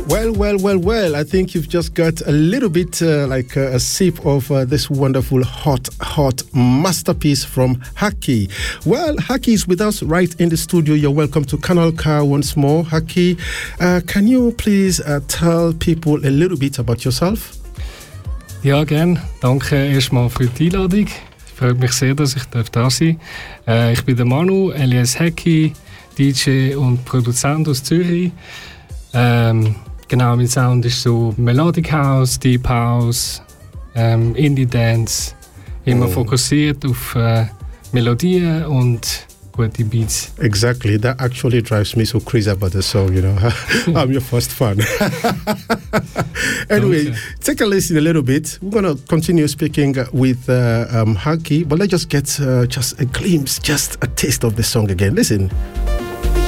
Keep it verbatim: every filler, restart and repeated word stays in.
Well, well, well, well, I think you've just got a little bit uh, like uh, a sip of uh, this wonderful hot, hot masterpiece from Haki. Well, Haki is with us right in the studio. You're welcome to Canal K once more. Haki, uh, can you please uh, tell people a little bit about yourself? Ja, gern. Danke erstmal für die Einladung. Freut mich sehr, dass ich da sein darf. Äh, ich bin der Manu, alias Haki, D J und Produzent aus Zürich. Ähm, Genau, mein Sound ist so Melodic House, Deep House, ähm, Indie Dance. Immer oh. fokussiert auf äh, Melodien und gute Beats. Exactly, that actually drives me so crazy about the song, you know. I'm your first fan. Anyway, take a listen a little bit. We're going to continue speaking with uh, um, Haki, but let's just get uh, just a glimpse, just a taste of the song again. Listen.